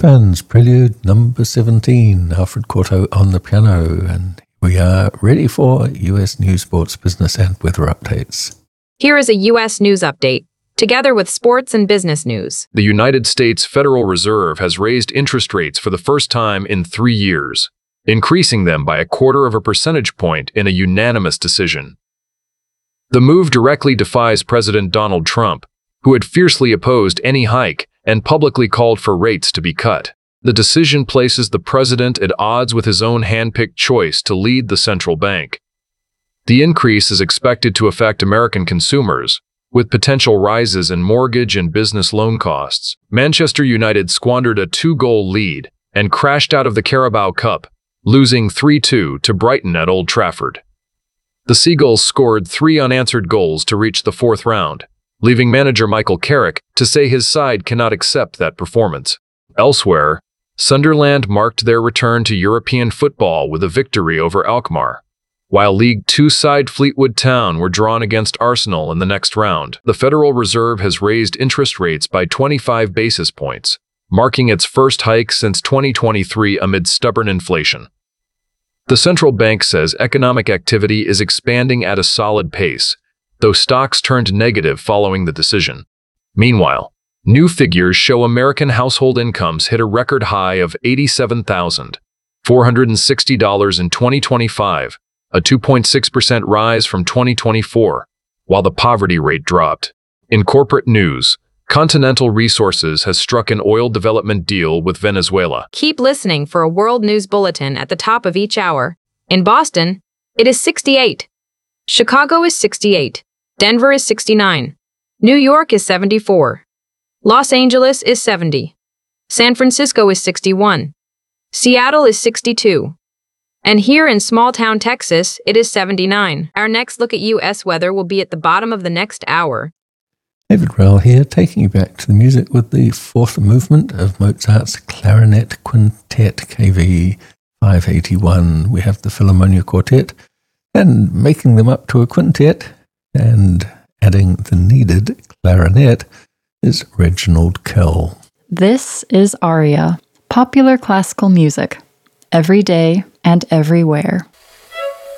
Chopin's Prelude number 17, Alfred Cortot on the piano, and we are ready for U.S. news, sports, business, and weather updates. Here is a U.S. news update, together with sports and business news. The United States Federal Reserve has raised interest rates for the first time in 3 years, increasing them by 0.25 percentage point in a unanimous decision. The move directly defies President Donald Trump, who had fiercely opposed any hike and publicly called for rates to be cut. The decision places the president at odds with his own hand-picked choice to lead the central bank. The increase is expected to affect American consumers, with potential rises in mortgage and business loan costs. Manchester United squandered a 2-goal lead and crashed out of the Carabao Cup, losing 3-2 to Brighton at Old Trafford. The Seagulls scored 3 unanswered goals to reach the 4th round, leaving manager Michael Carrick to say his side cannot accept that performance. Elsewhere, Sunderland marked their return to European football with a victory over Alkmaar, while League Two side Fleetwood Town were drawn against Arsenal in the next round. The Federal Reserve has raised interest rates by 25 basis points, marking its first hike since 2023 amid stubborn inflation. The central bank says economic activity is expanding at a solid pace, though stocks turned negative following the decision. Meanwhile, new figures show American household incomes hit a record high of $87,460 in 2025, a 2.6% rise from 2024, while the poverty rate dropped. In corporate news, Continental Resources has struck an oil development deal with Venezuela. Keep listening for a world news bulletin at the top of each hour. In Boston, it is 68. Chicago is 68. Denver is 69. New York is 74. Los Angeles is 70. San Francisco is 61. Seattle is 62. And here in small-town Texas, it is 79. Our next look at U.S. weather will be at the bottom of the next hour. David Rell here, taking you back to the music with the 4th movement of Mozart's Clarinet Quintet KV 581. We have the Philharmonia Quartet, and making them up to a quintet and adding the needed clarinet is Reginald Kell. This is Aria, popular classical music, every day and everywhere.